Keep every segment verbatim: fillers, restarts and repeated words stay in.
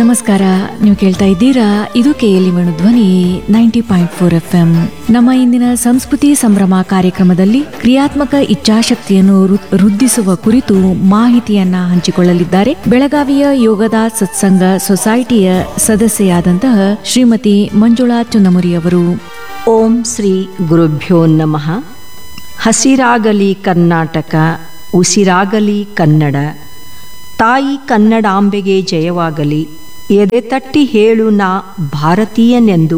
ನಮಸ್ಕಾರ. ನೀವು ಕೇಳ್ತಾ ಇದ್ದೀರಾ, ಇದು ಕೆಎಲ್ಇ ಧ್ವನಿ ninety point four F M. ನಮ್ಮ ಇಂದಿನ ಸಂಸ್ಕೃತಿ ಸಂಭ್ರಮ ಕಾರ್ಯಕ್ರಮದಲ್ಲಿ ಕ್ರಿಯಾತ್ಮಕ ಇಚ್ಛಾಶಕ್ತಿಯನ್ನು ವೃದ್ಧಿಸುವ ಕುರಿತು ಮಾಹಿತಿಯನ್ನ ಹಂಚಿಕೊಳ್ಳಲಿದ್ದಾರೆ ಬೆಳಗಾವಿಯ ಯೋಗದ ಸತ್ಸಂಗ ಸೊಸೈಟಿಯ ಸದಸ್ಯೆಯಾದಂತಹ ಶ್ರೀಮತಿ ಮಂಜುಳಾ ಚುನ್ನಮುರಿ ಅವರು. ಓಂ ಶ್ರೀ ಗುರುಭ್ಯೋ ನಮಃ. ಹಸಿರಾಗಲಿ ಕರ್ನಾಟಕ, ಉಸಿರಾಗಲಿ ಕನ್ನಡ. ತಾಯಿ ಕನ್ನಡಾಂಬೆಗೆ ಜಯವಾಗಲಿ. ಎದೆ ತಟ್ಟಿ ಹೇಳು ನಾ ಭಾರತೀಯನೆಂದು,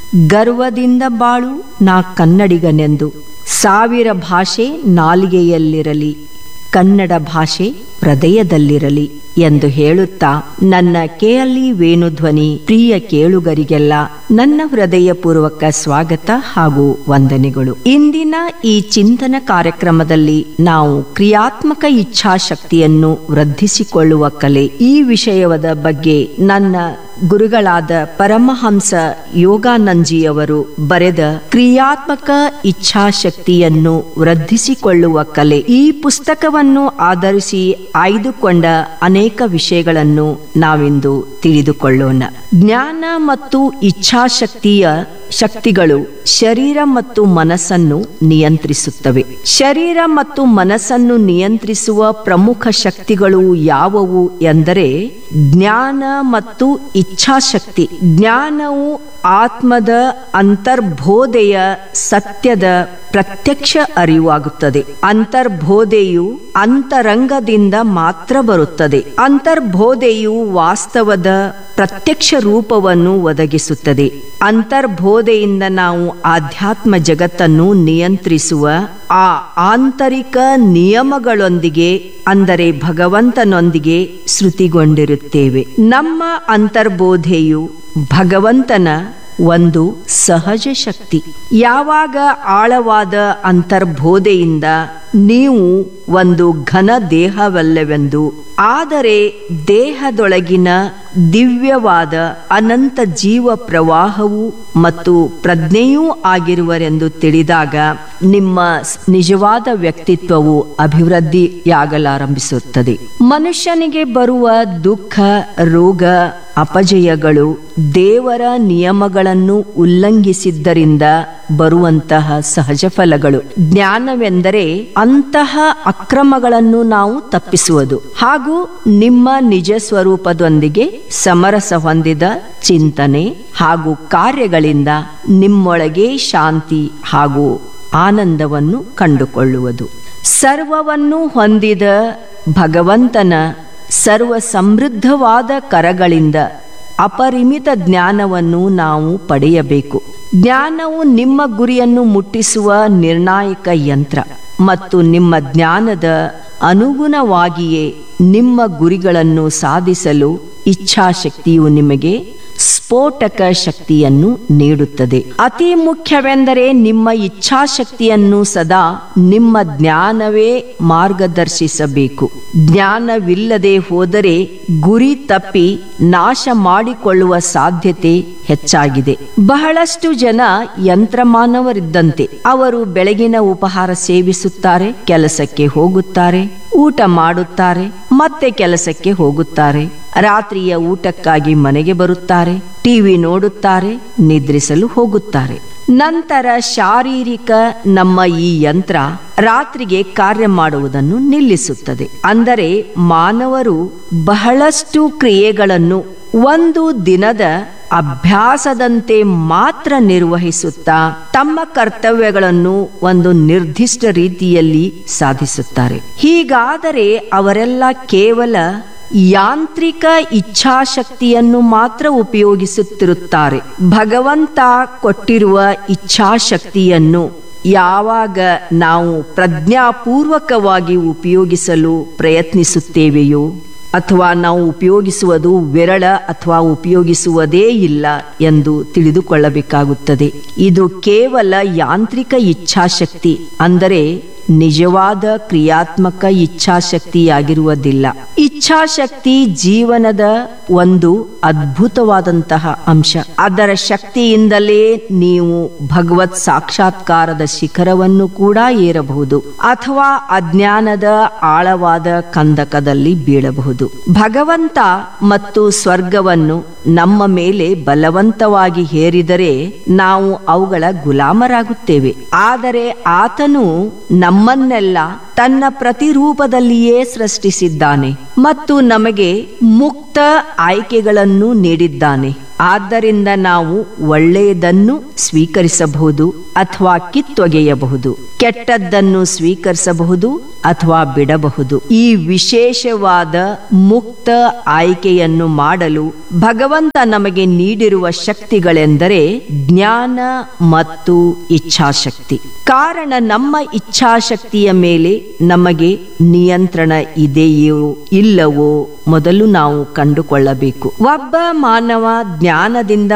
ಗರ್ವದಿಂದ ಬಾಳು ನಾ ಕನ್ನಡಿಗನೆಂದು. ಸಾವಿರ ಭಾಷೆ ನಾಲಿಗೆಯಲ್ಲಿರಲಿ, ಕನ್ನಡ ಭಾಷೆ ಹೃದಯದಲ್ಲಿರಲಿ ಎಂದು ಹೇಳುತ್ತಾ ನನ್ನ ಕೆಎಲ್ಇ ವೇಣುಧ್ವನಿ ಪ್ರಿಯ ಕೇಳುಗರಿಗೆಲ್ಲ ನನ್ನ ಹೃದಯಪೂರ್ವಕ ಸ್ವಾಗತ ಹಾಗೂ ವಂದನೆಗಳು. ಇಂದಿನ ಈ ಚಿಂತನ ಕಾರ್ಯಕ್ರಮದಲ್ಲಿ ನಾವು ಕ್ರಿಯಾತ್ಮಕ ಇಚ್ಛಾಶಕ್ತಿಯನ್ನು ವೃದ್ಧಿಸಿಕೊಳ್ಳುವ ಕಲೆ ಈ ವಿಷಯದ ಬಗ್ಗೆ ನನ್ನ ಗುರುಗಳಾದ ಪರಮಹಂಸ ಯೋಗಾನಂದಜಿಯವರು ಬರೆದ ಕ್ರಿಯಾತ್ಮಕ ಇಚ್ಛಾಶಕ್ತಿಯನ್ನು ವೃದ್ಧಿಸಿಕೊಳ್ಳುವ ಕಲೆ ಈ ಪುಸ್ತಕವನ್ನು ಆಧರಿಸಿ ಆಯ್ದುಕೊಂಡ ಅನೇಕ ವಿಷಯಗಳನ್ನು ನಾವಿಂದು ತಿಳಿದುಕೊಳ್ಳೋಣ. ಜ್ಞಾನ ಮತ್ತು ಇಚ್ಛಾಶಕ್ತಿಯ ಶಕ್ತಿಗಳು ಶರೀರ ಮತ್ತು ಮನಸ್ಸನ್ನು ನಿಯಂತ್ರಿಸುತ್ತವೆ. ಶರೀರ ಮತ್ತು ಮನಸ್ಸನ್ನು ನಿಯಂತ್ರಿಸುವ ಪ್ರಮುಖ ಶಕ್ತಿಗಳು ಯಾವುವು ಎಂದರೆ ಜ್ಞಾನ ಮತ್ತು ಇಚ್ಛಾಶಕ್ತಿ. ಜ್ಞಾನವು ಆತ್ಮದ ಅಂತರ್ಬೋಧೆಯ ಸತ್ಯದ ಪ್ರತ್ಯಕ್ಷ ಅರಿವಾಗುತ್ತದೆ. ಅಂತರ್ಬೋಧೆಯು ಅಂತರಂಗದಿಂದ ಮಾತ್ರ ಬರುತ್ತದೆ. ಅಂತರ್ಬೋಧೆಯು ವಾಸ್ತವದ ಪ್ರತ್ಯಕ್ಷ ರೂಪವನ್ನು ಒದಗಿಸುತ್ತದೆ. ಅಂತರ್ಬೋಧೆಯಿಂದ ನಾವು ಆಧ್ಯಾತ್ಮ ಜಗತ್ತನ್ನು ನಿಯಂತ್ರಿಸುವ ಆ ಆಂತರಿಕ ನಿಯಮಗಳೊಂದಿಗೆ ಅಂದರೆ ಭಗವಂತನೊಂದಿಗೆ ಶ್ರುತಿಗೊಂಡಿರುತ್ತೇವೆ. ನಮ್ಮ ಅಂತರ್ಬೋಧೆಯು ಭಗವಂತನ ಒಂದು ಸಹಜ ಶಕ್ತಿ. ಯಾವಾಗ ಆಳವಾದ ಅಂತರ್ಬೋಧೆಯಿಂದ ನೀವು ಒಂದು ಘನ ದೇಹವಲ್ಲವೆಂದು, ಆದರೆ ದೇಹದೊಳಗಿನ ದಿವ್ಯವಾದ ಅನಂತ ಜೀವ ಪ್ರವಾಹವು ಮತ್ತು ಪ್ರಜ್ಞೆಯೂ ಆಗಿರುವರೆಂದು ತಿಳಿದಾಗ ನಿಮ್ಮ ನಿಜವಾದ ವ್ಯಕ್ತಿತ್ವವು ಅಭಿವೃದ್ಧಿಯಾಗಲಾರಂಭಿಸುತ್ತದೆ. ಮನುಷ್ಯನಿಗೆ ಬರುವ ದುಃಖ, ರೋಗ, ಅಪಜಯಗಳು ದೇವರ ನಿಯಮಗಳನ್ನು ಉಲ್ಲಂಘಿಸಿದ್ದರಿಂದ ಬರುವಂತಹ ಸಹಜ ಫಲಗಳು. ಜ್ಞಾನವೆಂದರೆ ಅಂತಹ ಅಕ್ರಮಗಳನ್ನು ನಾವು ತಪ್ಪಿಸುವುದು ಹಾಗೂ ನಿಮ್ಮ ನಿಜ ಸ್ವರೂಪದೊಂದಿಗೆ ಸಮರಸ ಹೊಂದಿದ ಚಿಂತನೆ ಹಾಗೂ ಕಾರ್ಯಗಳಿಂದ ನಿಮ್ಮೊಳಗೆ ಶಾಂತಿ ಹಾಗೂ ಆನಂದವನ್ನು ಕಂಡುಕೊಳ್ಳುವುದು. ಸರ್ವವನ್ನು ಹೊಂದಿದ ಭಗವಂತನ ಸರ್ವ ಸಮೃದ್ಧವಾದ ಕರಗಳಿಂದ ಅಪರಿಮಿತ ಜ್ಞಾನವನ್ನು ನಾವು ಪಡೆಯಬೇಕು. ಜ್ಞಾನವು ನಿಮ್ಮ ಗುರಿಯನ್ನು ಮುಟ್ಟಿಸುವ ನಿರ್ಣಾಯಕ ಯಂತ್ರ ಮತ್ತು ನಿಮ್ಮ ಜ್ಞಾನದ ಅನುಗುಣವಾಗಿಯೇ ನಿಮ್ಮ ಗುರಿಗಳನ್ನು ಸಾಧಿಸಲು ಇಚ್ಛಾಶಕ್ತಿಯು ನಿಮಗೆ ಸ್ಫೋಟಕ ಶಕ್ತಿಯನ್ನು ನೀಡುತ್ತದೆ. ಅತಿ ಮುಖ್ಯವೆಂದರೆ ನಿಮ್ಮ ಇಚ್ಛಾಶಕ್ತಿಯನ್ನು ಸದಾ ನಿಮ್ಮ ಜ್ಞಾನವೇ ಮಾರ್ಗದರ್ಶಿಸಬೇಕು. ಜ್ಞಾನವಿಲ್ಲದೆ ಹೋದರೆ ಗುರಿ ತಪ್ಪಿ ನಾಶ ಮಾಡಿಕೊಳ್ಳುವ ಸಾಧ್ಯತೆ ಹೆಚ್ಚಾಗಿದೆ. ಬಹಳಷ್ಟು ಜನ ಯಂತ್ರಮಾನವರಿದ್ದಂತೆ. ಅವರು ಬೆಳಗಿನ ಉಪಹಾರ ಸೇವಿಸುತ್ತಾರೆ, ಕೆಲಸಕ್ಕೆ ಹೋಗುತ್ತಾರೆ, ಊಟ ಮಾಡುತ್ತಾರೆ, ಮತ್ತೆ ಕೆಲಸಕ್ಕೆ ಹೋಗುತ್ತಾರೆ, ರಾತ್ರಿಯ ಊಟಕ್ಕಾಗಿ ಮನೆಗೆ ಬರುತ್ತಾರೆ, ಟಿವಿ ನೋಡುತ್ತಾರೆ, ನಿದ್ರಿಸಲು ಹೋಗುತ್ತಾರೆ. ನಂತರ ಶಾರೀರಿಕ ನಮ್ಮ ಈ ಯಂತ್ರ ರಾತ್ರಿಗೆ ಕಾರ್ಯ ಮಾಡುವುದನ್ನು ನಿಲ್ಲಿಸುತ್ತದೆ. ಅಂದರೆ ಮಾನವರು ಬಹಳಷ್ಟು ಕ್ರಿಯೆಗಳನ್ನು ಒಂದು ದಿನದ ಅಭ್ಯಾಸದಂತೆ ಮಾತ್ರ ನಿರ್ವಹಿಸುತ್ತಾ ತಮ್ಮ ಕರ್ತವ್ಯಗಳನ್ನು ಒಂದು ನಿರ್ದಿಷ್ಟ ರೀತಿಯಲ್ಲಿ ಸಾಧಿಸುತ್ತಾರೆ. ಹೀಗಾದರೆ ಅವರೆಲ್ಲ ಕೇವಲ ಯಾಂತ್ರಿಕ ಇಚ್ಛಾಶಕ್ತಿಯನ್ನು ಮಾತ್ರ ಉಪಯೋಗಿಸುತ್ತಿರುತ್ತಾರೆ. ಭಗವಂತ ಕೊಟ್ಟಿರುವ ಇಚ್ಛಾಶಕ್ತಿಯನ್ನು ಯಾವಾಗ ನಾವು ಪ್ರಜ್ಞಾಪೂರ್ವಕವಾಗಿ ಉಪಯೋಗಿಸಲು ಪ್ರಯತ್ನಿಸುತ್ತೇವೆಯೋ ಅಥವಾ ನಾವು ಉಪಯೋಗಿಸುವುದು ವಿರಳ ಅಥವಾ ಉಪಯೋಗಿಸುವುದೇ ಇಲ್ಲ ಎಂದು ತಿಳಿದುಕೊಳ್ಳಬೇಕಾಗುತ್ತದೆ. ಇದು ಕೇವಲ ಯಾಂತ್ರಿಕ ಇಚ್ಛಾಶಕ್ತಿ ಅಂದರೆ ನಿಜವಾದ ಕ್ರಿಯಾತ್ಮಕ ಇಚ್ಛಾಶಕ್ತಿಯಾಗಿರುವುದಿಲ್ಲ. ಇಚ್ಛಾಶಕ್ತಿ ಜೀವನದ ಒಂದು ಅದ್ಭುತವಾದಂತಹ ಅಂಶ. ಅದರ ಶಕ್ತಿಯಿಂದಲೇ ನೀವು ಭಗವತ್ ಸಾಕ್ಷಾತ್ಕಾರದ ಶಿಖರವನ್ನು ಕೂಡ ಏರಬಹುದು ಅಥವಾ ಅಜ್ಞಾನದ ಆಳವಾದ ಕಂದಕದಲ್ಲಿ ಬೀಳಬಹುದು. ಭಗವಂತ ಮತ್ತು ಸ್ವರ್ಗವನ್ನು ನಮ್ಮ ಮೇಲೆ ಬಲವಂತವಾಗಿ ಹೇರಿದರೆ ನಾವು ಅವುಗಳ ಗುಲಾಮರಾಗುತ್ತೇವೆ. ಆದರೆ ಆತನು ನಮ್ಮನ್ನೆಲ್ಲ ತನ್ನ ಪ್ರತಿರೂಪದಲ್ಲಿಯೇ ಸೃಷ್ಟಿಸಿದ್ದಾನೆ ಮತ್ತು ನಮಗೆ ಮುಕ್ತ ಆಯ್ಕೆಗಳನ್ನು ನೀಡಿದ್ದಾನೆ. ಆದ್ದರಿಂದ ನಾವು ಒಳ್ಳೆಯದನ್ನು ಸ್ವೀಕರಿಸಬಹುದು ಅಥವಾ ಕಿತ್ತೊಗೆಯಬಹುದು, ಕೆಟ್ಟದ್ದನ್ನು ಸ್ವೀಕರಿಸಬಹುದು ಅಥವಾ ಬಿಡಬಹುದು. ಈ ವಿಶೇಷವಾದ ಮುಕ್ತ ಆಯ್ಕೆಯನ್ನು ಮಾಡಲು ಭಗವಂತ ನಮಗೆ ನೀಡಿರುವ ಶಕ್ತಿಗಳೆಂದರೆ ಜ್ಞಾನ ಮತ್ತು ಇಚ್ಛಾಶಕ್ತಿ. ಕಾರಣ ನಮ್ಮ ಇಚ್ಛಾಶಕ್ತಿಯ ಮೇಲೆ ನಮಗೆ ನಿಯಂತ್ರಣ ಇದೆಯೋ ಇಲ್ಲವೋ ಮೊದಲು ನಾವು ಕಂಡುಕೊಳ್ಳಬೇಕು. ಒಬ್ಬ ಮಾನವ ಜ್ಞಾನದಿಂದ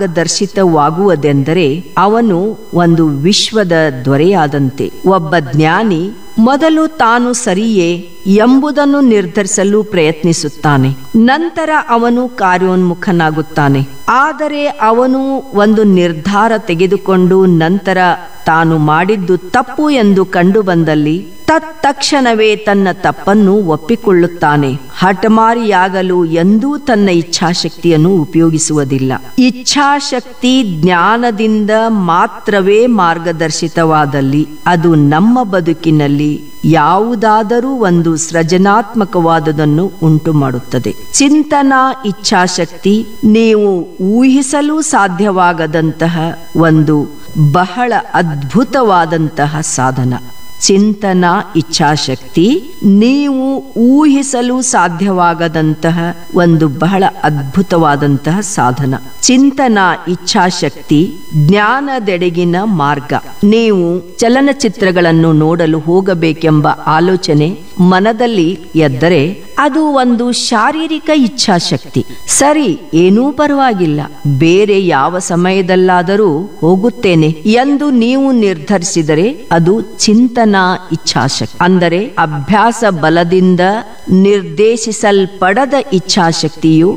ಮಾರ್ಗದರ್ಶಿತವಾಗುವುದೆಂದರೆ ಅವನು ಒಂದು ವಿಶ್ವದ ದೊರೆಯಾದಂತೆ. ಒಬ್ಬ ಜ್ಞಾನಿ ಮೊದಲು ತಾನು ಸರಿಯೇ ಎಂಬುದನ್ನು ನಿರ್ಧರಿಸಲು ಪ್ರಯತ್ನಿಸುತ್ತಾನೆ. ನಂತರ ಅವನು ಕಾರ್ಯೋನ್ಮುಖನಾಗುತ್ತಾನೆ. ಆದರೆ ಅವನು ಒಂದು ನಿರ್ಧಾರ ತೆಗೆದುಕೊಂಡು ನಂತರ ತಾನು ಮಾಡಿದ್ದು ತಪ್ಪು ಎಂದು ಕಂಡು ಬಂದಲ್ಲಿ ತತ್ಕ್ಷಣವೇ ತನ್ನ ತಪ್ಪನ್ನು ಒಪ್ಪಿಕೊಳ್ಳುತ್ತಾನೆ. ಹಠಮಾರಿಯಾಗಲು ಎಂದೂ ತನ್ನ ಇಚ್ಛಾಶಕ್ತಿಯನ್ನು ಉಪಯೋಗಿಸುವುದಿಲ್ಲ. ಇಚ್ಛಾಶಕ್ತಿ ಜ್ಞಾನದಿಂದ ಮಾತ್ರವೇ ಮಾರ್ಗದರ್ಶಿತವಾದಲ್ಲಿ ಅದು ನಮ್ಮ ಬದುಕಿನಲ್ಲಿ ಯಾವುದಾದರೂ ಒಂದು ಸೃಜನಾತ್ಮಕವಾದುದನ್ನು ಉಂಟು ಮಾಡುತ್ತದೆ. ಚಿಂತನಾ ಇಚ್ಛಾಶಕ್ತಿ ನೀವು ಊಹಿಸಲು ಸಾಧ್ಯವಾಗದಂತಹ ಒಂದು ಬಹಳ ಅದ್ಭುತವಾದಂತಹ ಸಾಧನ. ಚಿಂತನಾ ಇಚ್ಛಾಶಕ್ತಿ ನೀವು ಊಹಿಸಲು ಸಾಧ್ಯವಾಗದಂತಹ ಒಂದು ಬಹಳ ಅದ್ಭುತವಾದಂತಹ ಸಾಧನ. ಚಿಂತನಾ ಇಚ್ಛಾಶಕ್ತಿ ಜ್ಞಾನದೆಡೆಗಿನ ಮಾರ್ಗ. ನೀವು ಚಲನಚಿತ್ರಗಳನ್ನು ನೋಡಲು ಹೋಗಬೇಕೆಂಬ ಆಲೋಚನೆ ಮನದಲ್ಲಿ ಎದ್ದರೆ ಅದು ಒಂದು ಶಾರೀರಿಕ ಇಚ್ಛಾಶಕ್ತಿ. ಸರಿ, ಏನೂ ಪರವಾಗಿಲ್ಲ, ಬೇರೆ ಯಾವ ಸಮಯದಲ್ಲಾದರೂ ಹೋಗುತ್ತೇನೆ ಎಂದು ನೀವು ನಿರ್ಧರಿಸಿದರೆ ಅದು ಚಿಂತನಾ ಇಚ್ಛಾಶಕ್ತಿ. ಅಂದರೆ ಅಭ್ಯಾಸ ಬಲದಿಂದ ನಿರ್ದೇಶಿಸಲ್ಪಡದ ಇಚ್ಛಾಶಕ್ತಿಯು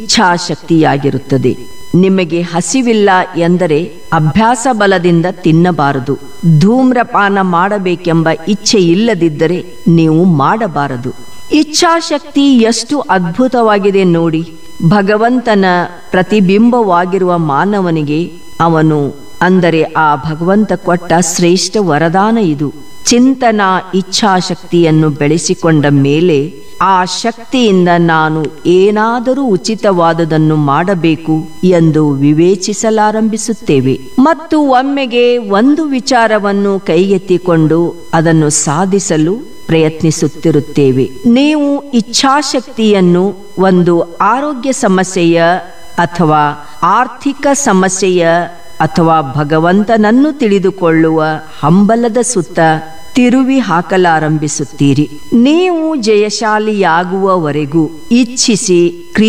ಇಚ್ಛಾಶಕ್ತಿಯಾಗಿರುತ್ತದೆ. ನಿಮಗೆ ಹಸಿವಿಲ್ಲ ಎಂದರೆ ಅಭ್ಯಾಸ ಬಲದಿಂದ ತಿನ್ನಬಾರದು. ಧೂಮ್ರಪಾನ ಮಾಡಬೇಕೆಂಬ ಇಚ್ಛೆ ಇಲ್ಲದಿದ್ದರೆ ನೀವು ಮಾಡಬಾರದು. ಇಚ್ಛಾಶಕ್ತಿ ಎಷ್ಟು ಅದ್ಭುತವಾಗಿದೆ ನೋಡಿ. ಭಗವಂತನ ಪ್ರತಿಬಿಂಬವಾಗಿರುವ ಮಾನವನಿಗೆ ಅವನು ಅಂದರೆ ಆ ಭಗವಂತ ಕೊಟ್ಟ ಶ್ರೇಷ್ಠ ವರದಾನ ಇದು. ಚಿಂತನಾ ಇಚ್ಛಾಶಕ್ತಿಯನ್ನು ಬೆಳೆಸಿಕೊಂಡ ಮೇಲೆ ಆ ಶಕ್ತಿಯಿಂದ ನಾನು ಏನಾದರೂ ಉಚಿತವಾದುದನ್ನು ಮಾಡಬೇಕು ಎಂದು ವಿವೇಚಿಸಲಾರಂಭಿಸುತ್ತೇವೆ ಮತ್ತು ಒಮ್ಮೆಗೆ ಒಂದು ವಿಚಾರವನ್ನು ಕೈಗೆತ್ತಿಕೊಂಡು ಅದನ್ನು ಸಾಧಿಸಲು ಪ್ರಯತ್ನಿಸುತ್ತಿರುತ್ತೇವೆ. ನೀವು ಇಚ್ಛಾಶಕ್ತಿಯನ್ನು ಒಂದು ಆರೋಗ್ಯ ಸಮಸ್ಯೆಯ ಅಥವಾ ಆರ್ಥಿಕ ಸಮಸ್ಯೆಯ ಅಥವಾ ಭಗವಂತನನ್ನು ತಿಳಿದುಕೊಳ್ಳುವ ಹಂಬಲದ ಸುತ್ತ ತಿರುವಿ ಹಾಕಲಾರಂಭಿಸುತ್ತೀರಿ. ನೀವು ಜಯಶಾಲಿಯಾಗುವವರೆಗೂ ಇಚ್ಛಿಸಿ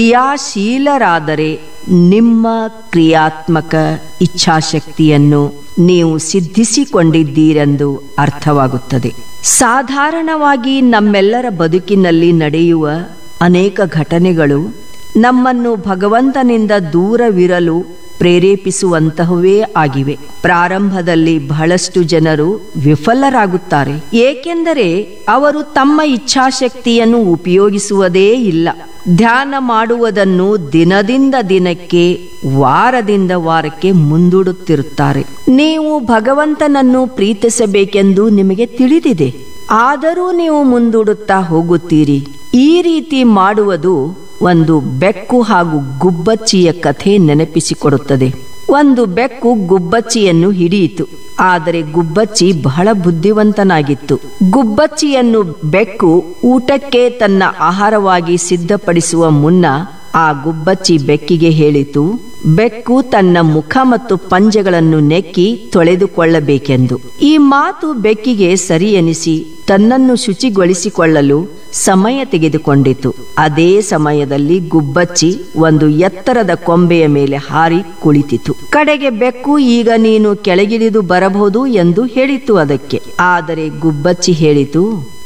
ಕ್ರಿಯಾಶೀಲರಾದರೆ ನಿಮ್ಮ ಕ್ರಿಯಾತ್ಮಕ ಇಚ್ಛಾಶಕ್ತಿಯನ್ನು ನೀವು ಸಿದ್ಧಿಸಿಕೊಂಡಿದ್ದೀರೆಂದು ಅರ್ಥವಾಗುತ್ತದೆ. ಸಾಧಾರಣವಾಗಿ ನಮ್ಮೆಲ್ಲರ ಬದುಕಿನಲ್ಲಿ ನಡೆಯುವ ಅನೇಕ ಘಟನೆಗಳು ನಮ್ಮನ್ನು ಭಗವಂತನಿಂದ ದೂರವಿರಲು ಪ್ರೇರೇಪಿಸುವಂತಹವೇ ಆಗಿವೆ. ಪ್ರಾರಂಭದಲ್ಲಿ ಬಹಳಷ್ಟು ಜನರು ವಿಫಲರಾಗುತ್ತಾರೆ, ಏಕೆಂದರೆ ಅವರು ತಮ್ಮ ಇಚ್ಛಾಶಕ್ತಿಯನ್ನು ಉಪಯೋಗಿಸುವುದೇ ಇಲ್ಲ. ಧ್ಯಾನ ಮಾಡುವುದನ್ನು ದಿನದಿಂದ ದಿನಕ್ಕೆ, ವಾರದಿಂದ ವಾರಕ್ಕೆ ಮುಂದೂಡುತ್ತಿರುತ್ತಾರೆ. ನೀವು ಭಗವಂತನನ್ನು ಪ್ರೀತಿಸಬೇಕೆಂದು ನಿಮಗೆ ತಿಳಿದಿದೆ, ಆದರೂ ನೀವು ಮುಂದೂಡುತ್ತಾ ಹೋಗುತ್ತೀರಿ. ಈ ರೀತಿ ಮಾಡುವುದು ಒಂದು ಬೆಕ್ಕು ಹಾಗೂ ಗುಬ್ಬಚ್ಚಿಯ ಕಥೆ ನೆನಪಿಸಿಕೊಡುತ್ತದೆ. ಒಂದು ಬೆಕ್ಕು ಗುಬ್ಬಚ್ಚಿಯನ್ನು ಹಿಡಿಯಿತು, ಆದರೆ ಗುಬ್ಬಚ್ಚಿ ಬಹಳ ಬುದ್ಧಿವಂತನಾಗಿತ್ತು. ಗುಬ್ಬಚ್ಚಿಯನ್ನು ಬೆಕ್ಕು ಊಟಕ್ಕೆ ತನ್ನ ಆಹಾರವಾಗಿ ಸಿದ್ಧಪಡಿಸುವ ಮುನ್ನ ಆ ಗುಬ್ಬಚ್ಚಿ ಬೆಕ್ಕಿಗೆ ಹೇಳಿತು, ಬೆಕ್ಕು ತನ್ನ ಮುಖ ಮತ್ತು ಪಂಜಗಳನ್ನು ನೆಕ್ಕಿ ತೊಳೆದುಕೊಳ್ಳಬೇಕೆಂದು. ಈ ಮಾತು ಬೆಕ್ಕಿಗೆ ಸರಿ ಎನಿಸಿ ತನ್ನನ್ನು ಶುಚಿಗೊಳಿಸಿಕೊಳ್ಳಲು ಸಮಯ ತೆಗೆದುಕೊಂಡಿತು. ಅದೇ ಸಮಯದಲ್ಲಿ ಗುಬ್ಬಚ್ಚಿ ಒಂದು ಎತ್ತರದ ಕೊಂಬೆಯ ಮೇಲೆ ಹಾರಿ ಕುಳಿತಿತು. ಕಡೆಗೆ ಬೆಕ್ಕು, ಈಗ ನೀನು ಕೆಳಗಿಳಿದು ಬರಬಹುದು ಎಂದು ಹೇಳಿತು ಅದಕ್ಕೆ. ಆದರೆ ಗುಬ್ಬಚ್ಚಿ ಹೇಳಿತು,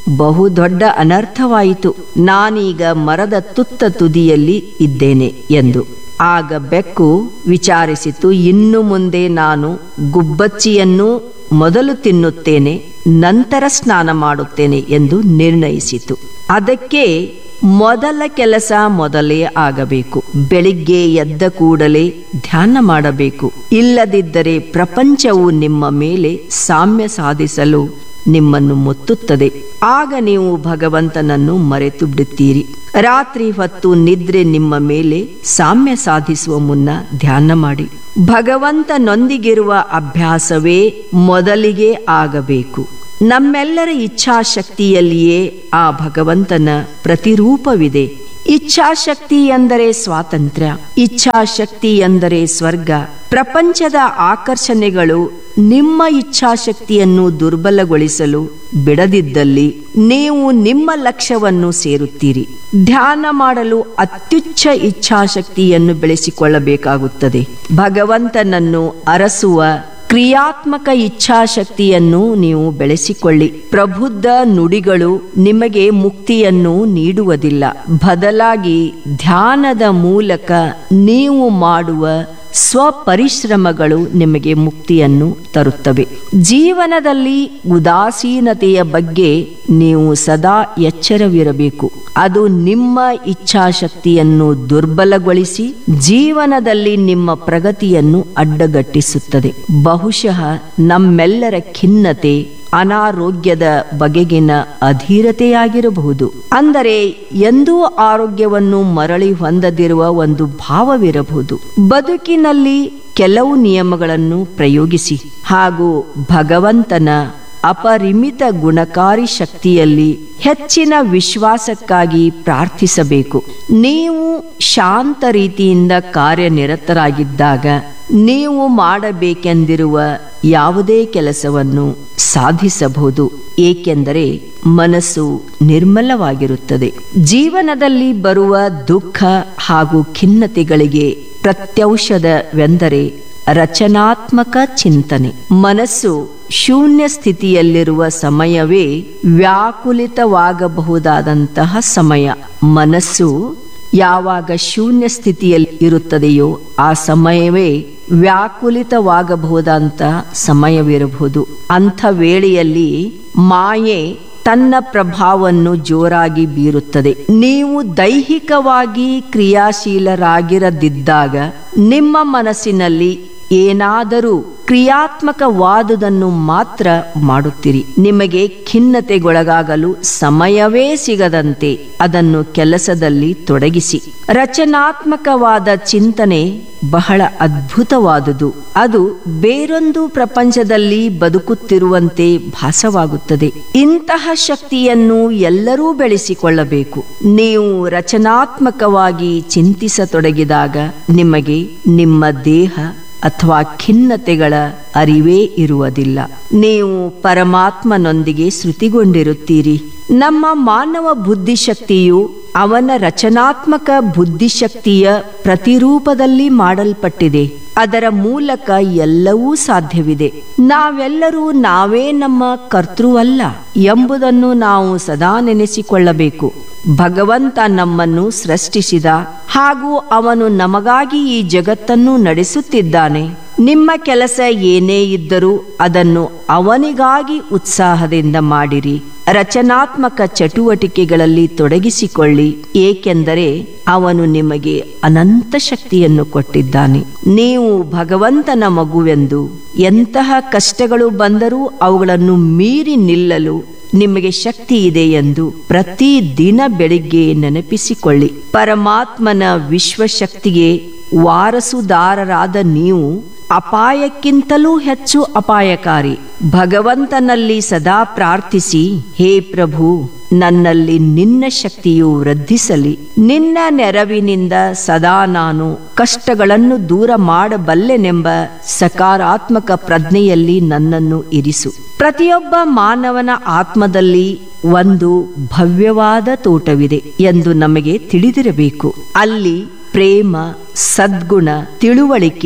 ಬಹುದೊಡ್ಡ ಅನರ್ಥವಾಯಿತು. ನಾನೀಗ ಮರದ ತುತ್ತ ತುದಿಯಲ್ಲಿ ಇದ್ದೇನೆ ಎಂದು. ಆಗ ಬೆಕ್ಕು ವಿಚಾರಿಸಿತು, ಇನ್ನು ಮುಂದೆ ನಾನು ಗುಬ್ಬಚ್ಚಿಯನ್ನು ಮೊದಲು ತಿನ್ನುತ್ತೇನೆ, ನಂತರ ಸ್ನಾನ ಮಾಡುತ್ತೇನೆ ಎಂದು ನಿರ್ಣಯಿಸಿತು. ಅದಕ್ಕೆ ಮೊದಲ ಕೆಲಸ ಮೊದಲೇ ಆಗಬೇಕು. ಬೆಳಿಗ್ಗೆ ಎದ್ದ ಕೂಡಲೇ ಧ್ಯಾನ ಮಾಡಬೇಕು. ಇಲ್ಲದಿದ್ದರೆ ಪ್ರಪಂಚವು ನಿಮ್ಮ ಮೇಲೆ ಸಾಮ್ಯ ಸಾಧಿಸಲು ನಿಮ್ಮನ್ನು ಮುತ್ತುತ್ತದೆ. ಆಗ ನೀವು ಭಗವಂತನನ್ನು ಮರೆತು ಬಿಡುತ್ತೀರಿ. ರಾತ್ರಿ ಹೊತ್ತು ನಿದ್ರೆ ನಿಮ್ಮ ಮೇಲೆ ಸಾಮ್ಯ ಸಾಧಿಸುವ ಮುನ್ನ ಧ್ಯಾನ ಮಾಡಿ. ಭಗವಂತನೊಂದಿಗಿರುವ ಅಭ್ಯಾಸವೇ ಮೊದಲಿಗೆ ಆಗಬೇಕು. ನಮ್ಮೆಲ್ಲರ ಇಚ್ಛಾಶಕ್ತಿಯಲ್ಲಿಯೇ ಆ ಭಗವಂತನ ಪ್ರತಿರೂಪವಿದೆ. ಇಚ್ಛಾಶಕ್ತಿ ಎಂದರೆ ಸ್ವಾತಂತ್ರ್ಯ, ಇಚ್ಛಾಶಕ್ತಿ ಎಂದರೆ ಸ್ವರ್ಗ. ಪ್ರಪಂಚದ ಆಕರ್ಷಣೆಗಳು ನಿಮ್ಮ ಇಚ್ಛಾಶಕ್ತಿಯನ್ನು ದುರ್ಬಲಗೊಳಿಸಲು ಬಿಡದಿದ್ದಲ್ಲಿ ನೀವು ನಿಮ್ಮ ಲಕ್ಷ್ಯವನ್ನು ಸೇರುತ್ತೀರಿ. ಧ್ಯಾನ ಮಾಡಲು ಅತ್ಯುಚ್ಚ ಇಚ್ಛಾಶಕ್ತಿಯನ್ನು ಬೆಳೆಸಿಕೊಳ್ಳಬೇಕಾಗುತ್ತದೆ. ಭಗವಂತನನ್ನು ಅರಸುವ ಕ್ರಿಯಾತ್ಮಕ ಇಚ್ಛಾಶಕ್ತಿಯನ್ನು ನೀವು ಬೆಳೆಸಿಕೊಳ್ಳಿ. ಪ್ರಬುದ್ಧ ನುಡಿಗಳು ನಿಮಗೆ ಮುಕ್ತಿಯನ್ನು ನೀಡುವುದಿಲ್ಲ. ಬದಲಾಗಿ ಧ್ಯಾನದ ಮೂಲಕ ನೀವು ಮಾಡುವ ಸ್ವಪರಿಶ್ರಮಗಳು ನಿಮಗೆ ಮುಕ್ತಿಯನ್ನು ತರುತ್ತವೆ. ಜೀವನದಲ್ಲಿ ಉದಾಸೀನತೆಯ ಬಗ್ಗೆ ನೀವು ಸದಾ ಎಚ್ಚರವಿರಬೇಕು. ಅದು ನಿಮ್ಮ ಇಚ್ಛಾಶಕ್ತಿಯನ್ನು ದುರ್ಬಲಗೊಳಿಸಿ ಜೀವನದಲ್ಲಿ ನಿಮ್ಮ ಪ್ರಗತಿಯನ್ನು ಅಡ್ಡಗಟ್ಟಿಸುತ್ತದೆ. ಬಹುಶಃ ನಮ್ಮೆಲ್ಲರ ಖಿನ್ನತೆ ಅನಾರೋಗ್ಯದ ಬಗೆಗಿನ ಅಧೀರತೆಯಾಗಿರಬಹುದು. ಅಂದರೆ ಎಂದೂ ಆರೋಗ್ಯವನ್ನು ಮರಳಿ ಹೊಂದದಿರುವ ಒಂದು ಭಾವವಿರಬಹುದು. ಬದುಕಿನಲ್ಲಿ ಕೆಲವು ನಿಯಮಗಳನ್ನು ಪ್ರಯೋಗಿಸಿ ಹಾಗೂ ಭಗವಂತನ ಅಪರಿಮಿತ ಗುಣಕಾರಿ ಶಕ್ತಿಯಲ್ಲಿ ಹೆಚ್ಚಿನ ವಿಶ್ವಾಸಕ್ಕಾಗಿ ಪ್ರಾರ್ಥಿಸಬೇಕು. ನೀವು ಶಾಂತ ರೀತಿಯಿಂದ ಕಾರ್ಯನಿರತರಾಗಿದ್ದಾಗ ನೀವು ಮಾಡಬೇಕೆಂದಿರುವ ಯಾವುದೇ ಕೆಲಸವನ್ನು ಸಾಧಿಸಬಹುದು. ಏಕೆಂದರೆ ಮನಸ್ಸು ನಿರ್ಮಲವಾಗಿರುತ್ತದೆ. ಜೀವನದಲ್ಲಿ ಬರುವ ದುಃಖ ಹಾಗೂ ಖಿನ್ನತೆಗಳಿಗೆ ಪ್ರತ್ಯೌಷಧವೆಂದರೆ ರಚನಾತ್ಮಕ ಚಿಂತನೆ. ಮನಸ್ಸು ಶೂನ್ಯ ಸ್ಥಿತಿಯಲ್ಲಿರುವ ಸಮಯವೇ ವ್ಯಾಕುಲಿತವಾಗಬಹುದಾದಂತಹ ಸಮಯ. ಮನಸ್ಸು ಯಾವಾಗ ಶೂನ್ಯ ಸ್ಥಿತಿಯಲ್ಲಿ ಇರುತ್ತದೆಯೋ ಆ ಸಮಯವೇ ವ್ಯಾಕುಲಿತವಾಗಬಹುದಂತಹ ಸಮಯವಿರಬಹುದು. ಅಂಥ ವೇಳೆಯಲ್ಲಿ ಮಾಯೆ ತನ್ನ ಪ್ರಭಾವವನ್ನು ಜೋರಾಗಿ ಬೀರುತ್ತದೆ. ನೀವು ದೈಹಿಕವಾಗಿ ಕ್ರಿಯಾಶೀಲರಾಗಿರದಿದ್ದಾಗ ನಿಮ್ಮ ಮನಸ್ಸಿನಲ್ಲಿ ಏನಾದರೂ ಕ್ರಿಯಾತ್ಮಕವಾದುದನ್ನು ಮಾತ್ರ ಮಾಡುತ್ತೀರಿ. ನಿಮಗೆ ಖಿನ್ನತೆಗೊಳಗಾಗಲು ಸಮಯವೇ ಸಿಗದಂತೆ ಅದನ್ನು ಕೆಲಸದಲ್ಲಿ ತೊಡಗಿಸಿ. ರಚನಾತ್ಮಕವಾದ ಚಿಂತನೆ ಬಹಳ ಅದ್ಭುತವಾದುದು. ಅದು ಬೇರೊಂದು ಪ್ರಪಂಚದಲ್ಲಿ ಬದುಕುತ್ತಿರುವಂತೆ ಭಾಸವಾಗುತ್ತದೆ. ಇಂತಹ ಶಕ್ತಿಯನ್ನು ಎಲ್ಲರೂ ಬೆಳೆಸಿಕೊಳ್ಳಬೇಕು. ನೀವು ರಚನಾತ್ಮಕವಾಗಿ ಚಿಂತಿಸತೊಡಗಿದಾಗ ನಿಮಗೆ ನಿಮ್ಮ ದೇಹ ಅಥವಾ ಖಿನ್ನತೆಗಳ ಅರಿವೇ ಇರುವುದಿಲ್ಲ. ನೀವು ಪರಮಾತ್ಮನೊಂದಿಗೆ ಶ್ರುತಿಗೊಂಡಿರುತ್ತೀರಿ. ನಮ್ಮ ಮಾನವ ಬುದ್ಧಿಶಕ್ತಿಯು ಅವನ ರಚನಾತ್ಮಕ ಬುದ್ಧಿಶಕ್ತಿಯ ಪ್ರತಿರೂಪದಲ್ಲಿ ಮಾಡಲ್ಪಟ್ಟಿದೆ. ಅದರ ಮೂಲಕ ಎಲ್ಲವೂ ಸಾಧ್ಯವಿದೆ. ನಾವೆಲ್ಲರೂ ನಾವೇ ನಮ್ಮ ಕರ್ತೃವಲ್ಲ ಎಂಬುದನ್ನು ನಾವು ಸದಾ ನೆನೆಸಿಕೊಳ್ಳಬೇಕು. ಭಗವಂತ ನಮ್ಮನ್ನು ಸೃಷ್ಟಿಸಿದ ಹಾಗೂ ಅವನು ನಮಗಾಗಿ ಈ ಜಗತ್ತನ್ನು ನಡೆಸುತ್ತಿದ್ದಾನೆ. ನಿಮ್ಮ ಕೆಲಸ ಏನೇ ಇದ್ದರೂ ಅದನ್ನು ಅವನಿಗಾಗಿ ಉತ್ಸಾಹದಿಂದ ಮಾಡಿರಿ. ರಚನಾತ್ಮಕ ಚಟುವಟಿಕೆಗಳಲ್ಲಿ ತೊಡಗಿಸಿಕೊಳ್ಳಿ. ಏಕೆಂದರೆ ಅವನು ನಿಮಗೆ ಅನಂತ ಶಕ್ತಿಯನ್ನು ಕೊಟ್ಟಿದ್ದಾನೆ. ನೀವು ಭಗವಂತನ ಮಗುವೆಂದು ಎಂತಹ ಕಷ್ಟಗಳು ಬಂದರೂ ಅವುಗಳನ್ನು ಮೀರಿ ನಿಲ್ಲಲು ನಿಮಗೆ ಶಕ್ತಿ ಇದೆ ಎಂದು ಪ್ರತಿದಿನ ಬೆಳಿಗ್ಗೆ ನೆನಪಿಸಿಕೊಳ್ಳಿ. ಪರಮಾತ್ಮನ ವಿಶ್ವಶಕ್ತಿಗೆ ವಾರಸುದಾರರಾದ ನೀವು ಅಪಾಯಕ್ಕಿಂತಲೂ ಹೆಚ್ಚು ಅಪಾಯಕಾರಿ. ಭಗವಂತನಲ್ಲಿ ಸದಾ ಪ್ರಾರ್ಥಿಸಿ, ಹೇ ಪ್ರಭು, ನನ್ನಲ್ಲಿ ನಿನ್ನ ಶಕ್ತಿಯು ವೃದ್ಧಿಸಲಿ. ನಿನ್ನ ನೆರವಿನಿಂದ ಸದಾ ನಾನು ಕಷ್ಟಗಳನ್ನು ದೂರ ಮಾಡಬಲ್ಲೆನೆಂಬ ಸಕಾರಾತ್ಮಕ ಪ್ರಜ್ಞೆಯಲ್ಲಿ ನನ್ನನ್ನು ಇರಿಸು. ಪ್ರತಿಯೊಬ್ಬ ಮಾನವನ ಆತ್ಮದಲ್ಲಿ ಒಂದು ಭವ್ಯವಾದ ತೋಟವಿದೆ ಎಂದು ನಮಗೆ ತಿಳಿದಿರಬೇಕು. ಅಲ್ಲಿ ಪ್ರೇಮ, ಸದ್ಗುಣ, ತಿಳುವಳಿಕೆ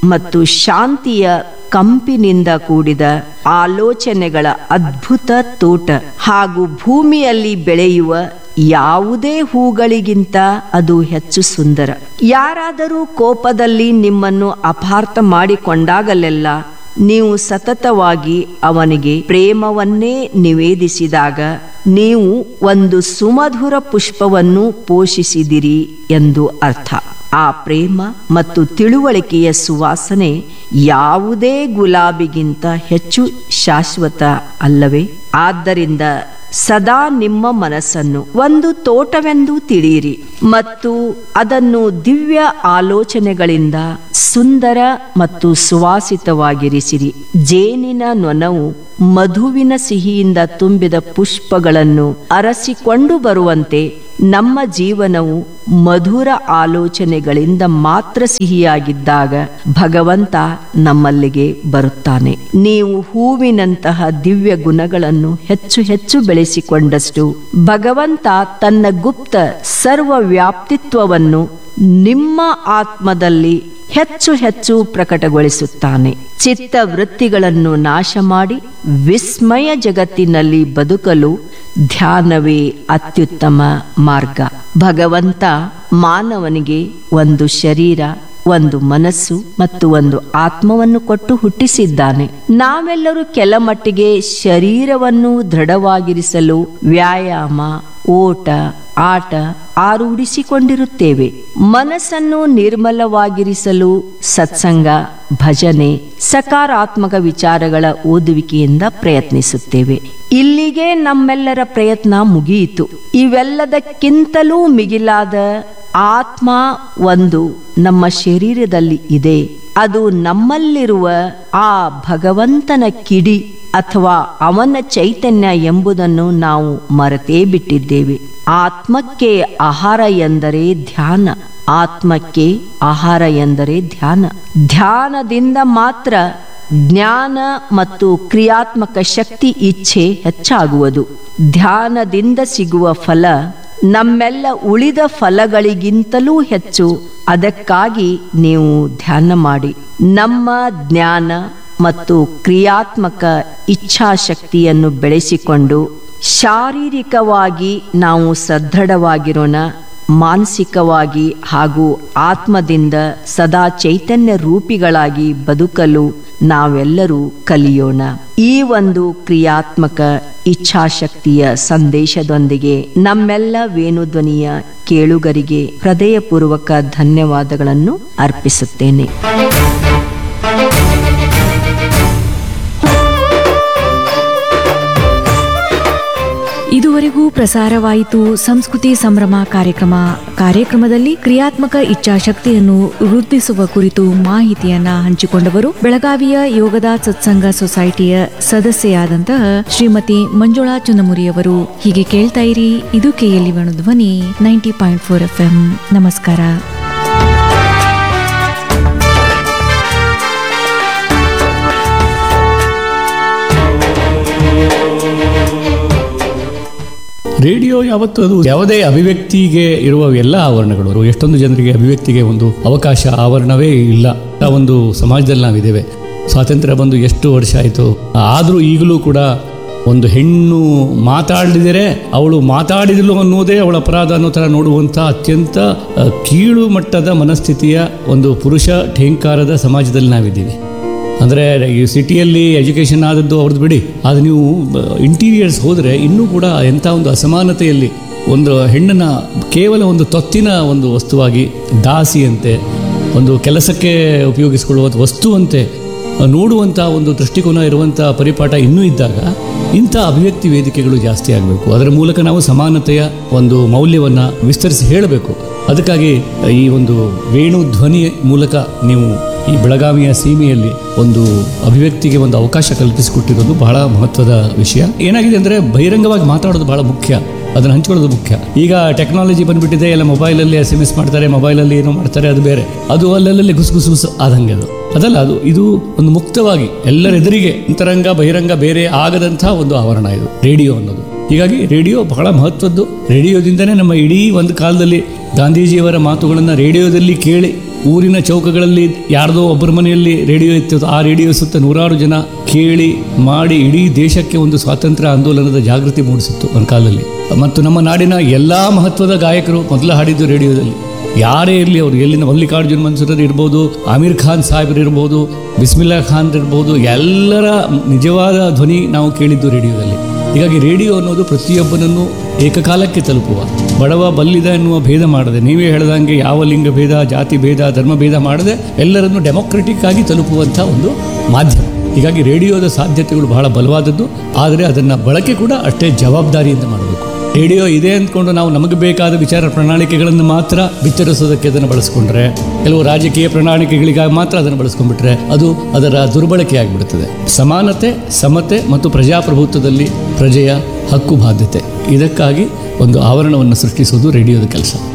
ಮತ್ತು ಶಾಂತಿಯ ಕಂಪಿನಿಂದ ಕೂಡಿದ ಆಲೋಚನೆಗಳ ಅದ್ಭುತ ತೋಟ ಹಾಗೂ ಭೂಮಿಯಲ್ಲಿ ಬೆಳೆಯುವ ಯಾವುದೇ ಹೂಗಳಿಗಿಂತ ಅದು ಹೆಚ್ಚು ಸುಂದರ. ಯಾರಾದರೂ ಕೋಪದಲ್ಲಿ ನಿಮ್ಮನ್ನು ಅಪಾರ್ಥ ಮಾಡಿಕೊಂಡಾಗಲೆಲ್ಲ ನೀವು ಸತತವಾಗಿ ಅವನಿಗೆ ಪ್ರೇಮವನ್ನೇ ನಿವೇದಿಸಿದಾಗ ನೀವು ಒಂದು ಸುಮಧುರ ಪುಷ್ಪವನ್ನು ಪೋಷಿಸಿದಿರಿ ಎಂದು ಅರ್ಥ. ಆ ಪ್ರೇಮ ಮತ್ತು ತಿಳುವಳಿಕೆಯ ಸುವಾಸನೆ ಯಾವುದೇ ಗುಲಾಬಿಗಿಂತ ಹೆಚ್ಚು ಶಾಶ್ವತ ಅಲ್ಲವೇ? ಆದ್ದರಿಂದ ಸದಾ ನಿಮ್ಮ ಮನಸ್ಸನ್ನು ಒಂದು ತೋಟವೆಂದು ತಿಳಿಯಿರಿ ಮತ್ತು ಅದನ್ನು ದಿವ್ಯ ಆಲೋಚನೆಗಳಿಂದ ಸುಂದರ ಮತ್ತು ಸುವಾಸಿತವಾಗಿರಿಸಿರಿ. ಜೇನಿನ ನೊಣವು ಮಧುವಿನ ಸಿಹಿಯಿಂದ ತುಂಬಿದ ಪುಷ್ಪಗಳನ್ನು ಅರಸಿಕೊಂಡು ಬರುವಂತೆ ನಮ್ಮ ಜೀವನವು ಮಧುರ ಆಲೋಚನೆಗಳಿಂದ ಮಾತ್ರ ಸಿಹಿಯಾಗಿದ್ದಾಗ ಭಗವಂತ ನಮ್ಮಲ್ಲಿಗೆ ಬರುತ್ತಾನೆ. ನೀವು ಹೂವಿನಂತಹ ದಿವ್ಯ ಗುಣಗಳನ್ನು ಹೆಚ್ಚು ಹೆಚ್ಚು ಬೆಳೆಸಿಕೊಂಡಷ್ಟು ಭಗವಂತ ತನ್ನ ಗುಪ್ತ ಸರ್ವ ವ್ಯಾಪ್ತಿತ್ವವನ್ನು ನಿಮ್ಮ ಆತ್ಮದಲ್ಲಿ ಹೆಚ್ಚು ಹೆಚ್ಚು ಪ್ರಕಟಗೊಳಿಸುತ್ತಾನೆ. ಚಿತ್ತ ವೃತ್ತಿಗಳನ್ನು ನಾಶ ಮಾಡಿ ವಿಸ್ಮಯ ಜಗತ್ತಿನಲ್ಲಿ ಬದುಕಲು ಧ್ಯಾನವೇ ಅತ್ಯುತ್ತಮ ಮಾರ್ಗ. ಭಗವಂತ ಮಾನವನಿಗೆ ಒಂದು ಶರೀರ, ಒಂದು ಮನಸ್ಸು ಮತ್ತು ಒಂದು ಆತ್ಮವನ್ನು ಕೊಟ್ಟು ಹುಟ್ಟಿಸಿದ್ದಾನೆ. ನಾವೆಲ್ಲರೂ ಕೆಲ ಮಟ್ಟಿಗೆ ಶರೀರವನ್ನು ದೃಢವಾಗಿರಿಸಲು ವ್ಯಾಯಾಮ, ಓಟ, ಆಟ ಆರೂಢಿಸಿಕೊಂಡಿರುತ್ತೇವೆ. ಮನಸ್ಸನ್ನು ನಿರ್ಮಲವಾಗಿರಿಸಲು ಸತ್ಸಂಗ, ಭಜನೆ, ಸಕಾರಾತ್ಮಕ ವಿಚಾರಗಳ ಓದುವಿಕೆಯಿಂದ ಪ್ರಯತ್ನಿಸುತ್ತೇವೆ. ಇಲ್ಲಿಗೆ ನಮ್ಮೆಲ್ಲರ ಪ್ರಯತ್ನ ಮುಗಿಯಿತು. ಇವೆಲ್ಲದಕ್ಕಿಂತಲೂ ಮಿಗಿಲಾದ ಆತ್ಮ ಒಂದು ನಮ್ಮ ಶರೀರದಲ್ಲಿ ಇದೆ. ಅದು ನಮ್ಮಲ್ಲಿರುವ ಆ ಭಗವಂತನ ಕಿಡಿ ಅಥವಾ ಅವನ ಚೈತನ್ಯ ಎಂಬುದನ್ನು ನಾವು ಮರೆತೇ ಬಿಟ್ಟಿದ್ದೇವೆ. ಆತ್ಮಕ್ಕೆ ಆಹಾರ ಎಂದರೆ ಧ್ಯಾನ. ಆತ್ಮಕ್ಕೆ ಆಹಾರ ಎಂದರೆ ಧ್ಯಾನ. ಧ್ಯಾನದಿಂದ ಮಾತ್ರ ಜ್ಞಾನ ಮತ್ತು ಕ್ರಿಯಾತ್ಮಕ ಶಕ್ತಿ ಇಚ್ಛೆ ಹೆಚ್ಚಾಗುವುದು. ಧ್ಯಾನದಿಂದ ಸಿಗುವ ಫಲ ನಮ್ಮೆಲ್ಲ ಉಳಿದ ಫಲಗಳಿಗಿಂತಲೂ ಹೆಚ್ಚು. ಅದಕ್ಕಾಗಿ ನೀವು ಧ್ಯಾನ ಮಾಡಿ. ನಮ್ಮ ಜ್ಞಾನ ಮತ್ತು ಕ್ರಿಯಾತ್ಮಕ ಇಚ್ಛಾಶಕ್ತಿಯನ್ನು ಬೆಳೆಸಿಕೊಂಡು ಶಾರೀರಿಕವಾಗಿ ನಾವು ಸದೃಢವಾಗಿರೋಣ. ಮಾನಸಿಕವಾಗಿ ಹಾಗೂ ಆತ್ಮದಿಂದ ಸದಾ ಚೈತನ್ಯ ರೂಪಿಗಳಾಗಿ ಬದುಕಲು ನಾವೆಲ್ಲರೂ ಕಲಿಯೋಣ. ಈ ಒಂದು ಕ್ರಿಯಾತ್ಮಕ ಇಚ್ಛಾಶಕ್ತಿಯ ಸಂದೇಶದೊಂದಿಗೆ ನಮ್ಮೆಲ್ಲ ವೇಣುಧ್ವನಿಯ ಕೇಳುಗರಿಗೆ ಹೃದಯಪೂರ್ವಕ ಧನ್ಯವಾದಗಳನ್ನು ಅರ್ಪಿಸುತ್ತೇನೆ. ಇದುವರೆಗೂ ಪ್ರಸಾರವಾಯಿತು ಸಂಸ್ಕೃತಿ ಸಂಭ್ರಮ ಕಾರ್ಯಕ್ರಮ. ಕಾರ್ಯಕ್ರಮದಲ್ಲಿ ಕ್ರಿಯಾತ್ಮಕ ಇಚ್ಛಾಶಕ್ತಿಯನ್ನು ವೃದ್ಧಿಸುವ ಕುರಿತು ಮಾಹಿತಿಯನ್ನ ಹಂಚಿಕೊಂಡವರು ಬೆಳಗಾವಿಯ ಯೋಗದ ಸತ್ಸಂಗ ಸೊಸೈಟಿಯ ಸದಸ್ಯೆಯಾದಂತಹ ಶ್ರೀಮತಿ ಮಂಜುಳಾ ಚುನಮುರಿಯವರು. ಹೀಗೆ ಕೇಳ್ತಾ ಇರಿ, ಇದು ಕೆಎಲ್ಇ ಧ್ವನಿ ninety point four F M. ನಮಸ್ಕಾರ. ರೇಡಿಯೋ ಯಾವತ್ತು ಅದು ಯಾವುದೇ ಅಭಿವ್ಯಕ್ತಿಗೆ ಇರುವ ಎಲ್ಲ ಆವರಣಗಳು, ಎಷ್ಟೊಂದು ಜನರಿಗೆ ಅಭಿವ್ಯಕ್ತಿಗೆ ಒಂದು ಅವಕಾಶ ಆವರಣವೇ ಇಲ್ಲ. ಒಂದು ಸಮಾಜದಲ್ಲಿ ನಾವಿದ್ದೇವೆ. ಸ್ವಾತಂತ್ರ್ಯ ಬಂದು ಎಷ್ಟು ವರ್ಷ ಆಯಿತು, ಆದರೂ ಈಗಲೂ ಕೂಡ ಒಂದು ಹೆಣ್ಣು ಮಾತಾಡಿದರೆ ಅವಳು ಮಾತಾಡಿದಳು ಅನ್ನೋದೇ ಅವಳ ಅಪರಾಧ ಅನ್ನೋ ಥರ ನೋಡುವಂಥ ಅತ್ಯಂತ ಕೀಳು ಮಟ್ಟದ ಮನಸ್ಥಿತಿಯ ಒಂದು ಪುರುಷ ಠೇಂಕಾರದ ಸಮಾಜದಲ್ಲಿ ನಾವಿದ್ದೀವಿ. ಅಂದರೆ ಈ ಸಿಟಿಯಲ್ಲಿ ಎಜುಕೇಷನ್ ಆದದ್ದು ಅವ್ರದ್ದು ಬಿಡಿ, ಆದರೆ ನೀವು ಇಂಟೀರಿಯರ್ಸ್ ಹೋದರೆ ಇನ್ನೂ ಕೂಡ ಎಂಥ ಒಂದು ಅಸಮಾನತೆಯಲ್ಲಿ ಒಂದು ಹೆಣ್ಣನ್ನು ಕೇವಲ ಒಂದು ತೊತ್ತಿನ ಒಂದು ವಸ್ತುವಾಗಿ, ದಾಸಿಯಂತೆ, ಒಂದು ಕೆಲಸಕ್ಕೆ ಉಪಯೋಗಿಸಿಕೊಳ್ಳುವ ವಸ್ತುವಂತೆ ನೋಡುವಂಥ ಒಂದು ದೃಷ್ಟಿಕೋನ ಇರುವಂಥ ಪರಿಪಾಠ ಇನ್ನೂ ಇದ್ದಾಗ ಇಂಥ ಅಭಿವ್ಯಕ್ತಿ ವೇದಿಕೆಗಳು ಜಾಸ್ತಿ ಆಗಬೇಕು. ಅದರ ಮೂಲಕ ನಾವು ಸಮಾನತೆಯ ಒಂದು ಮೌಲ್ಯವನ್ನು ವಿಸ್ತರಿಸಿ ಹೇಳಬೇಕು. ಅದಕ್ಕಾಗಿ ಈ ಒಂದು ವೇಣು ಧ್ವನಿ ಮೂಲಕ ನೀವು ಈ ಬೆಳಗಾವಿಯ ಸೀಮೆಯಲ್ಲಿ ಒಂದು ಅಭಿವ್ಯಕ್ತಿಗೆ ಒಂದು ಅವಕಾಶ ಕಲ್ಪಿಸಿಕೊಟ್ಟಿರೋದು ಬಹಳ ಮಹತ್ವದ ವಿಷಯ. ಏನಾಗಿದೆ ಅಂದರೆ ಬಹಿರಂಗವಾಗಿ ಮಾತಾಡೋದು ಬಹಳ ಮುಖ್ಯ, ಅದನ್ನು ಹಂಚ್ಕೊಳ್ಳೋದು ಮುಖ್ಯ. ಈಗ ಟೆಕ್ನಾಲಜಿ ಬಂದುಬಿಟ್ಟಿದೆ, ಎಲ್ಲ ಮೊಬೈಲಲ್ಲಿ ಎಸ್ ಎಮ್ ಎಸ್ ಮಾಡ್ತಾರೆ, ಮೊಬೈಲಲ್ಲಿ ಏನೋ ಮಾಡ್ತಾರೆ, ಅದು ಬೇರೆ. ಅದು ಅಲ್ಲಲ್ಲಿ ಗುಸು ಗುಸು ಗುಸು ಆದಂಗೆ ಅದು ಅದಲ್ಲ. ಅದು ಇದು ಒಂದು ಮುಕ್ತವಾಗಿ ಎಲ್ಲರೆದುರಿಗೆ ಅಂತರಂಗ ಬಹಿರಂಗ ಬೇರೆ ಆಗದಂಥ ಒಂದು ಆವರಣ ಇದು ರೇಡಿಯೋ ಅನ್ನೋದು. ಹೀಗಾಗಿ ರೇಡಿಯೋ ಬಹಳ ಮಹತ್ವದ್ದು. ರೇಡಿಯೋದಿಂದನೇ ನಮ್ಮ ಇಡೀ ಒಂದು ಕಾಲದಲ್ಲಿ ಗಾಂಧೀಜಿಯವರ ಮಾತುಗಳನ್ನು ರೇಡಿಯೋದಲ್ಲಿ ಕೇಳಿ ಊರಿನ ಚೌಕಗಳಲ್ಲಿ ಯಾರ್ದೋ ಒಬ್ಬರ ಮನೆಯಲ್ಲಿ ರೇಡಿಯೋ ಇತ್ತು, ಆ ರೇಡಿಯೋ ಸುತ್ತ ನೂರಾರು ಜನ ಕೇಳಿ ಮಾಡಿ ಇಡೀ ದೇಶಕ್ಕೆ ಒಂದು ಸ್ವಾತಂತ್ರ್ಯ ಆಂದೋಲನದ ಜಾಗೃತಿ ಮೂಡಿಸಿತ್ತು ಒಂದು ಕಾಲದಲ್ಲಿ. ಮತ್ತು ನಮ್ಮ ನಾಡಿನ ಎಲ್ಲ ಮಹತ್ವದ ಗಾಯಕರು ಮೊದಲು ಹಾಡಿದ್ದು ರೇಡಿಯೋದಲ್ಲಿ. ಯಾರೇ ಇರಲಿ, ಅವರು ಎಲ್ಲಿಂದ ಮಲ್ಲಿಕಾರ್ಜುನ್ ಮನ್ಸೂರರು ಇರ್ಬೋದು, ಆಮೀರ್ ಖಾನ್ ಸಾಹೇಬ್ರು ಇರ್ಬೋದು, ಬಿಸ್ಮಿಲ್ಲಾ ಖಾನ್ ಇರ್ಬೋದು, ಎಲ್ಲರ ನಿಜವಾದ ಧ್ವನಿ ನಾವು ಕೇಳಿದ್ದು ರೇಡಿಯೋದಲ್ಲಿ. ಹೀಗಾಗಿ ರೇಡಿಯೋ ಅನ್ನೋದು ಪ್ರತಿಯೊಬ್ಬನನ್ನು ಏಕಕಾಲಕ್ಕೆ ತಲುಪುವ, ಬಡವ ಬಲ್ಲಿದ ಎನ್ನುವ ಭೇದ ಮಾಡದೆ, ನೀವೇ ಹೇಳ್ದಂಗೆ ಯಾವ ಲಿಂಗ ಭೇದ, ಜಾತಿ ಭೇದ, ಧರ್ಮ ಭೇದ ಮಾಡದೆ ಎಲ್ಲರನ್ನು ಡೆಮೊಕ್ರೆಟಿಕ್ ಆಗಿ ತಲುಪುವಂಥ ಒಂದು ಮಾಧ್ಯಮ. ಹೀಗಾಗಿ ರೇಡಿಯೋದ ಸಾಧ್ಯತೆಗಳು ಬಹಳ ಬಲವಾದದ್ದು, ಆದರೆ ಅದನ್ನು ಬಳಕೆ ಕೂಡ ಅಷ್ಟೇ ಜವಾಬ್ದಾರಿಯಿಂದ ಮಾಡಬೇಕು. ರೇಡಿಯೋ ಇದೆ ಅಂದ್ಕೊಂಡು ನಾವು ನಮಗೆ ಬೇಕಾದ ವಿಚಾರ ಪ್ರಣಾಳಿಕೆಗಳನ್ನು ಮಾತ್ರ ಬಿತ್ತರಿಸೋದಕ್ಕೆ ಅದನ್ನು ಬಳಸ್ಕೊಂಡ್ರೆ, ಕೆಲವು ರಾಜಕೀಯ ಪ್ರಣಾಳಿಕೆಗಳಿಗಾಗಿ ಮಾತ್ರ ಅದನ್ನು ಬಳಸ್ಕೊಂಡ್ಬಿಟ್ರೆ ಅದು ಅದರ ದುರ್ಬಳಕೆ ಆಗಿಬಿಡುತ್ತದೆ. ಸಮಾನತೆ, ಸಮತೆ ಮತ್ತು ಪ್ರಜಾಪ್ರಭುತ್ವದಲ್ಲಿ ಪ್ರಜೆಯ ಹಕ್ಕು ಬಾಧ್ಯತೆ, ಇದಕ್ಕಾಗಿ ಒಂದು ಆವರಣವನ್ನು ಸೃಷ್ಟಿಸುವುದು ರೇಡಿಯೋದ ಕೆಲಸ.